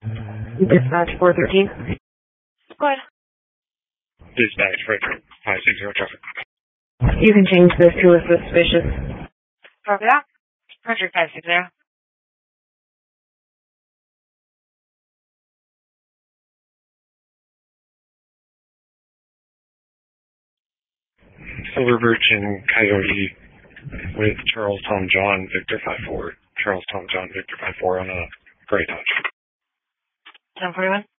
Dispatch 413. Go ahead. Dispatch 560 traffic. You can change this to a suspicious. Copy that. Roger 560. Silver Birch and Coyote with Charles Tom John Victor 54. Charles Tom John Victor 54 on a gray Dodge. 1041.